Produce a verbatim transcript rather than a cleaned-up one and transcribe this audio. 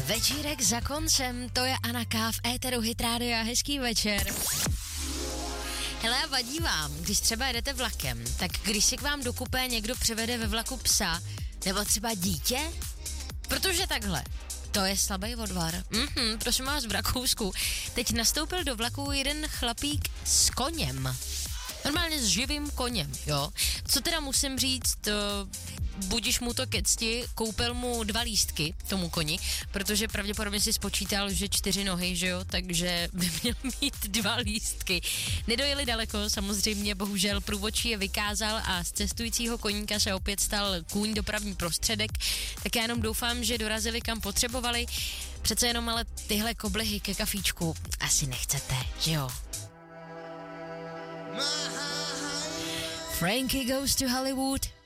Večírek za koncem, to je Anna K. v éteru Hit Rádia, hezký večer. Hele, vadí vám, když třeba jedete vlakem, tak když si k vám do kupé někdo přivede ve vlaku psa, nebo třeba dítě? Protože takhle, to je slabý odvar. Mhm, prosím vás, v Rakousku. Teď nastoupil do vlaku jeden chlapík s koněm. Normálně s živým koněm, jo. Co teda musím říct, to budiš mu to ke cti, koupil mu dva lístky tomu koni, protože pravděpodobně si spočítal, že čtyři nohy, že jo, takže by měl mít dva lístky. Nedojeli daleko, samozřejmě, bohužel průvodčí je vykázal a z cestujícího koníka se opět stal kůň dopravní prostředek, tak já jenom doufám, že dorazili kam potřebovali. Přece jenom ale tyhle koblihy ke kafíčku asi nechcete, že jo. Frankie Goes to Hollywood.